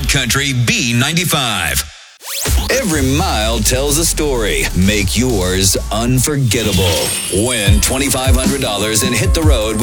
Country B95. Every mile tells a story. Make yours unforgettable. Win $2,500 and hit the road